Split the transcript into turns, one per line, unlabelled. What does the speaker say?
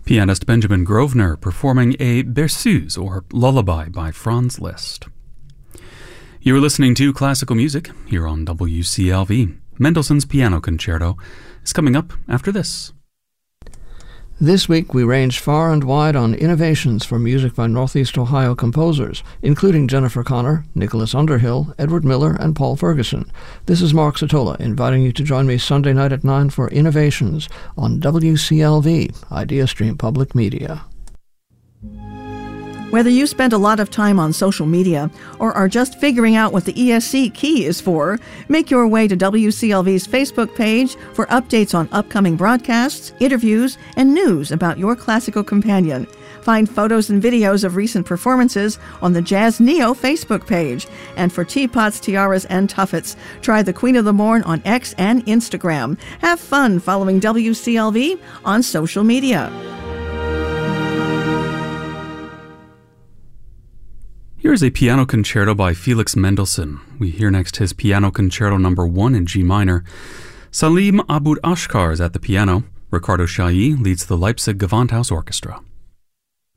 Pianist Benjamin Grosvenor performing a berceuse, or lullaby, by Franz Liszt. You are listening to classical music here on WCLV. Mendelssohn's Piano Concerto is coming up after this.
This week we range far and wide on innovations for music by Northeast Ohio composers, including Jennifer Connor, Nicholas Underhill, Edward Miller, and Paul Ferguson. This is Mark Sotola inviting you to join me Sunday night at 9 for Innovations on WCLV, IdeaStream Public Media.
Whether you spend a lot of time on social media or are just figuring out what the ESC key is for, make your way to WCLV's Facebook page for updates on upcoming broadcasts, interviews, and news about your classical companion. Find photos and videos of recent performances on the Jazz Neo Facebook page. And for teapots, tiaras, and tuffets, try the Queen of the Morn on X and Instagram. Have fun following WCLV on social media.
Here's a piano concerto by Felix Mendelssohn. We hear next his Piano Concerto No. 1 in G minor. Salim Abu Ashkar is at the piano. Ricardo Chailly leads the Leipzig Gewandhaus Orchestra.